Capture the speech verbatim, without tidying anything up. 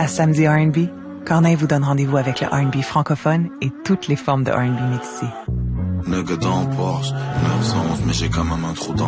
Samedi R and B, Corneille vous donne rendez-vous avec le R and B francophone et toutes les formes de R and B mixées. Nigga don't pause, neuf cent onze, mais j'ai quand même un trou dans